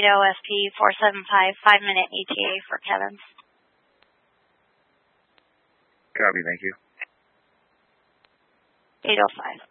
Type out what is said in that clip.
SP 475, 5-minute ETA for Kevin's. Copy, thank you. 805.